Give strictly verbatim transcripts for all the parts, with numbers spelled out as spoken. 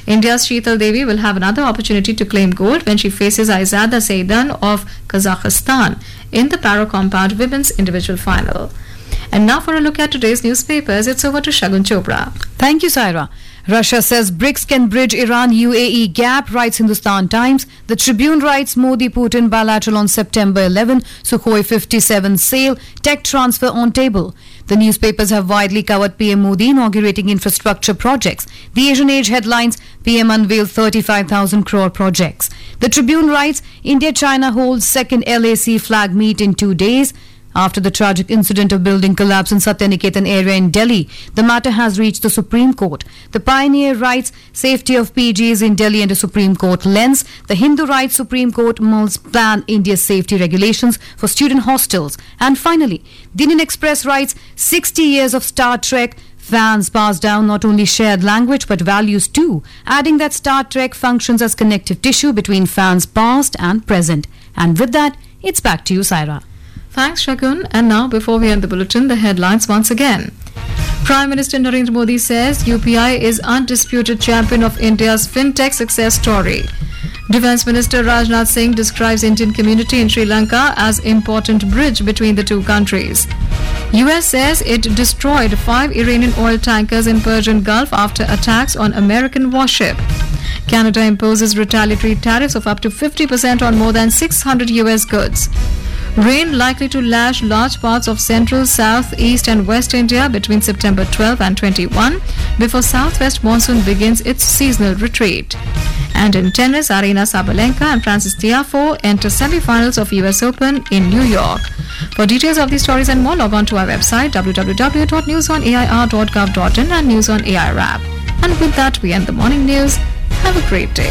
India's Sheetal Devi will have another opportunity to claim gold when she faces Aizada Seydan of Kazakhstan in the para-compound women's individual final. And now for a look at today's newspapers, it's over to Shagun Chopra. Thank you, Saira. Russia says BRICS can bridge Iran-U A E gap, writes Hindustan Times. The Tribune writes Modi-Putin bilateral on September eleventh, Sukhoi fifty-seven sale, tech transfer on table. The newspapers have widely covered P M Modi inaugurating infrastructure projects. The Asian Age headlines, P M unveiled thirty-five thousand crore projects. The Tribune writes, India-China holds second L A C flag meet in two days. After the tragic incident of building collapse in Satyaniketan area in Delhi, the matter has reached the Supreme Court. The Pioneer writes, safety of P Gs in Delhi under Supreme Court lens. The Hindu writes, Supreme Court must ban India's safety regulations for student hostels. And finally, the Indian Express writes, sixty years of Star Trek. Fans pass down not only shared language but values too, adding that Star Trek functions as connective tissue between fans past and present. And with that, it's back to you, Saira. Thanks, Shagun. And now, before we end the bulletin, the headlines once again. Prime Minister Narendra Modi says U P I is undisputed champion of India's fintech success story. Defence Minister Rajnath Singh describes Indian community in Sri Lanka as important bridge between the two countries. U S says it destroyed five Iranian oil tankers in Persian Gulf after attacks on American warship. Canada imposes retaliatory tariffs of up to fifty percent on more than six hundred U S goods. Rain likely to lash large parts of central, south, east and west India between September twelfth and twenty-first before southwest monsoon begins its seasonal retreat. And in tennis, Aryna Sabalenka and Frances Tiafoe enter semi-finals of U S Open in New York. For details of these stories and more, log on to our website w w w dot news on a i r dot gov dot in and News on A I R app. And with that, we end the morning news. Have a great day.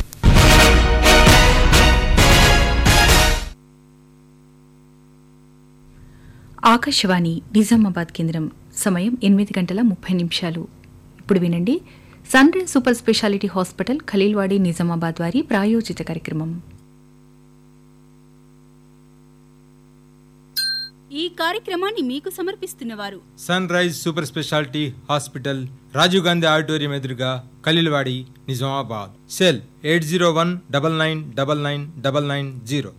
Akashvani Nizamabad కేంద్రం సమయం ఎనిమిది గంటల ముప్పై నిమిషాలు. ఇప్పుడు వినండి sun rise super speciality hospital Khaleelwadi Nizamabad వారి ప్రాయోజిత కార్యక్రమం. ఈ కార్యక్రమాన్ని మీకు సమర్పిస్తున్నవారు sun rise super speciality hospital, Rajiv Gandhi auditorium ఎదురుగా, Khaleelwadi, Nizamabad. Cell eight zero one double nine double nine double nine zero.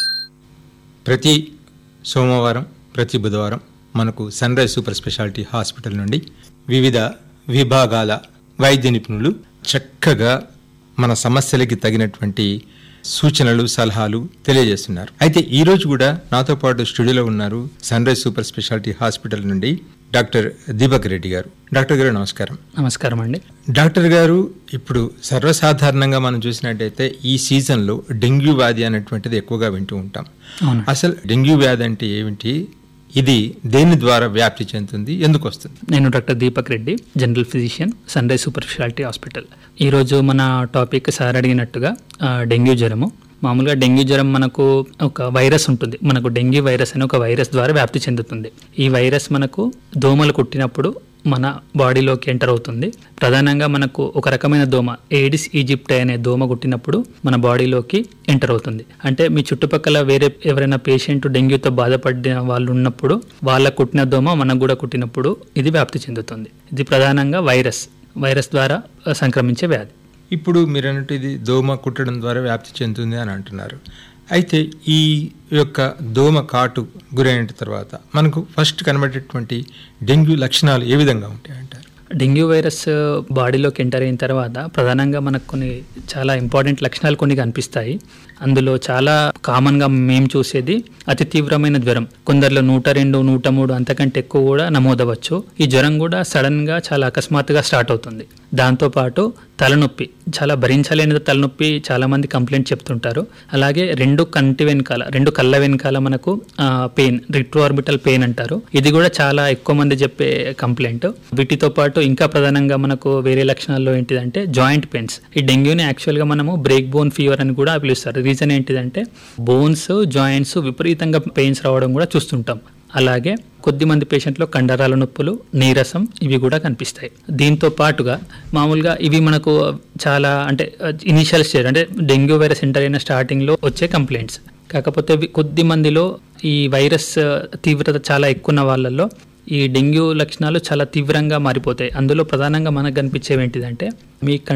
ప్రతి సోమవారం, ప్రతి బుధవారం మనకు sun rise super speciality hospital నుండి వివిధ విభాగాల వైద్య నిపుణులు చక్కగా మన సమస్యలకి తగినటువంటి సూచనలు, సలహాలు తెలియజేస్తున్నారు. అయితే ఈ రోజు కూడా నాతో పాటు స్టూడియోలో ఉన్నారు sun rise super speciality hospital నుండి డాక్టర్ దీపక్ రెడ్డి గారు. డాక్టర్ గారు నమస్కారం. నమస్కారం అండి. డాక్టర్ గారు, ఇప్పుడు సర్వసాధారణంగా మనం చూసినట్టయితే ఈ సీజన్లో డెంగ్యూ వ్యాధి అనేటువంటిది ఎక్కువగా వింటూ ఉంటాం. అసలు డెంగ్యూ వ్యాధి అంటే ఏమిటి, ఇది దేని ద్వారా వ్యాప్తి చెందుతుంది, ఎందుకు వస్తుంది? నేను doctor Deepak Reddy, general physician, sun rise super speciality hospital. ఈరోజు మన టాపిక్ సార్ అడిగినట్టుగా డెంగ్యూ జ్వరము. మామూలుగా డెంగ్యూ జ్వరం మనకు ఒక వైరస్ ఉంటుంది. మనకు డెంగ్యూ వైరస్ అనే ఒక వైరస్ ద్వారా వ్యాప్తి చెందుతుంది. ఈ వైరస్ మనకు దోమలు కుట్టినప్పుడు మన బాడీలోకి ఎంటర్ అవుతుంది. ప్రధానంగా మనకు ఒక రకమైన దోమ, ఏడిస్ ఈజిప్టై అనే దోమ కుట్టినప్పుడు మన బాడీలోకి ఎంటర్ అవుతుంది. అంటే మీ చుట్టుపక్కల వేరే ఎవరైనా పేషెంట్ డెంగ్యూతో బాధపడిన వాళ్ళు ఉన్నప్పుడు వాళ్ళ కుట్టిన దోమ మనకు కూడా కుట్టినప్పుడు ఇది వ్యాప్తి చెందుతుంది. ఇది ప్రధానంగా వైరస్ వైరస్ ద్వారా సంక్రమించే వ్యాధి. ఇప్పుడు మీరు అన్నట్టు ఇది దోమ కుట్టడం ద్వారా వ్యాప్తి చెందుతుంది అని అంటున్నారు. అయితే ఈ యొక్క దోమ కాటు గురైన తర్వాత మనకు ఫస్ట్ కనబడేటువంటి డెంగ్యూ లక్షణాలు ఏ విధంగా ఉంటాయి అంటారు? డెంగ్యూ వైరస్ బాడీలోకి ఎంటర్ అయిన తర్వాత ప్రధానంగా మనకు కొన్ని చాలా ఇంపార్టెంట్ లక్షణాలు కొన్ని కనిపిస్తాయి. అందులో చాలా కామన్గా మేము చూసేది అతి తీవ్రమైన జ్వరం. కొందరిలో నూట రెండు నూట మూడు అంతకంటే ఎక్కువ కూడా నమోదవచ్చు. ఈ జ్వరం కూడా సడన్గా చాలా అకస్మాత్తుగా స్టార్ట్ అవుతుంది. దాంతోపాటు తలనొప్పి, చాలా భరించలేని తలనొప్పి చాలా మంది కంప్లైంట్ చెప్తుంటారు. అలాగే రెండు కంటి వెనకాల, రెండు కళ్ళ వెనకాల మనకు పెయిన్, రిట్రోఆర్బిటల్ పెయిన్ అంటారు. ఇది కూడా చాలా ఎక్కువ మంది చెప్పే కంప్లైంట్. వీటితో పాటు ఇంకా ప్రధానంగా మనకు వేరే లక్షణాల్లో ఏంటిదంటే జాయింట్ పెయిన్స్. ఈ డెంగ్యూని యాక్చువల్గా మనము బ్రేక్ బోన్ ఫీవర్ అని కూడా పిలుస్తారు. రీజన్ ఏంటిదంటే బోన్స్, జాయింట్స్ విపరీతంగా పెయిన్స్ రావడం కూడా చూస్తుంటాం. అలాగే కొద్దిమంది పేషెంట్లో కండరాల నొప్పులు, నీరసం ఇవి కూడా కనిపిస్తాయి. దీంతో పాటుగా మామూలుగా ఇవి మనకు చాలా అంటే ఇనిషియల్ స్టేజ్, అంటే డెంగ్యూ వైరస్ ఎంటర్ అయిన స్టార్టింగ్లో వచ్చే కంప్లైంట్స్. కాకపోతే కొద్ది మందిలో ఈ వైరస్ తీవ్రత చాలా ఎక్కువ ఉన్న వాళ్ళల్లో ఈ డెంగ్యూ లక్షణాలు చాలా తీవ్రంగా మారిపోతాయి. అందులో ప్రధానంగా మనకు కనిపించేవి ఏంటిదంటే మీ